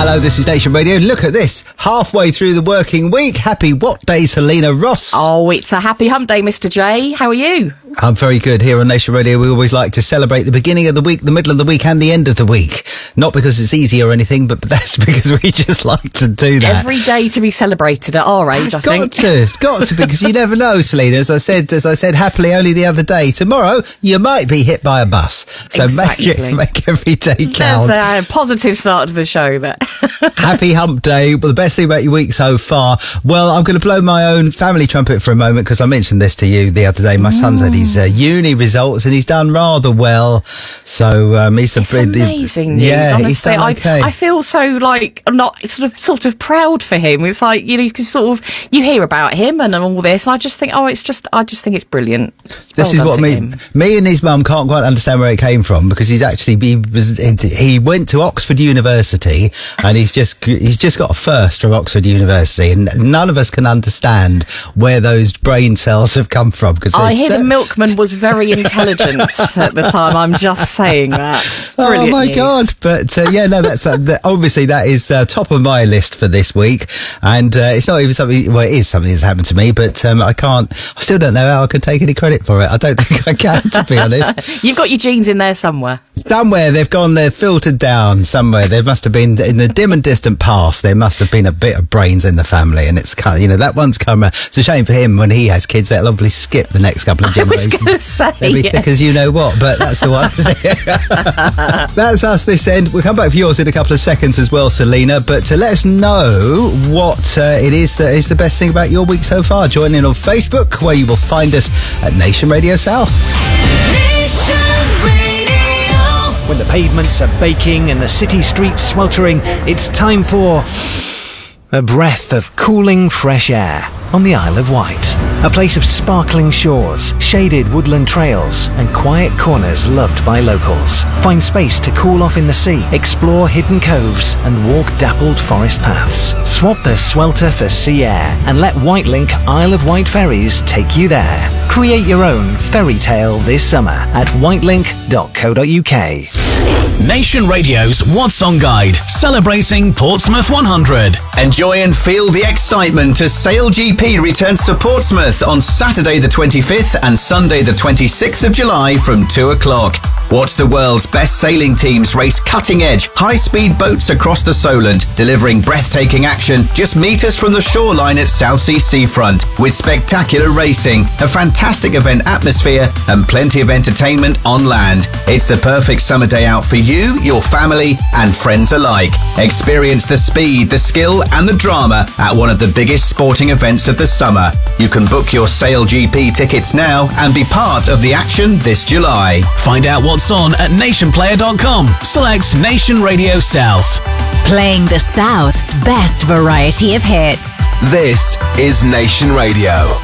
Hello, this is Nation Radio. Look at this. Halfway through the working week. Happy what day, Selena Ross? Oh, it's a happy hump day, Mr. J. How are you? I'm very good. Here on Nation Radio, we always like to celebrate the beginning of the week, the middle of the week, and the end of the week. Not because it's easy or anything, but that's because we just like to do that. Every day to be celebrated at our age, I think. Got to, because you never know, Selena. As I said happily only the other day, tomorrow you might be hit by a bus. So exactly. make every day count. That's a positive start to the show there. Happy hump day. Well, the best thing about your week so far. Well, I'm going to blow my own family trumpet for a moment because I mentioned this to you the other day. My son's had his uni results and he's done rather well. So he's amazing news. Yeah, honestly, he's done okay. I feel so like I'm not sort of proud for him. It's like you can sort of you hear about him and all this, and I just think I just think it's brilliant. This is what me and his mum can't quite understand where it came from because he went to Oxford University and he's just got a first from Oxford University, and none of us can understand where those brain cells have come from. Because I hear the milkman was very intelligent at the time. I'm just saying that. Brilliant oh my news. God! But that's obviously that is top of my list for this week, and it's not even something. Well, it is something that's happened to me, but I still don't know how I can take any credit for it. I don't think I can, to be honest. You've got your genes in there somewhere. Somewhere they're filtered down somewhere. There must have been, in the dim and distant past, there must have been a bit of brains in the family, and it's that one's come. It's a shame for him when he has kids. They'll obviously skip the next couple of generations. I was going to say, they'll be thick as you know what, but that's the one. That's us this end. We'll come back for yours in a couple of seconds as well, Selena. But to let us know what it is that is the best thing about your week so far, join in on Facebook, where you will find us at Nation Radio South. When the pavements are baking and the city streets sweltering, it's time for a breath of cooling fresh air on the Isle of Wight. A place of sparkling shores, shaded woodland trails, and quiet corners loved by locals. Find space to cool off in the sea, explore hidden coves, and walk dappled forest paths. Swap the swelter for sea air, and let Whitelink Isle of Wight ferries take you there. Create your own fairy tale this summer at whitelink.co.uk. Nation Radio's What's On Guide, celebrating Portsmouth 100. Enjoy and feel the excitement as Sail GP returns to Portsmouth on Saturday the 25th and Sunday the 26th of July from 2 o'clock. Watch the world's best sailing teams race cutting-edge, high-speed boats across the Solent, delivering breathtaking action just meters from the shoreline at Southsea Seafront, with spectacular racing, a fantastic event atmosphere, and plenty of entertainment on land. It's the perfect summer day out for you, your family, and friends alike. Experience the speed, the skill, and the drama at one of the biggest sporting events of the summer. You can book your Sail GP tickets now and be part of the action this July. Find out what's on at nationplayer.com. Select Nation Radio South. Playing the South's best variety of hits. This is Nation Radio.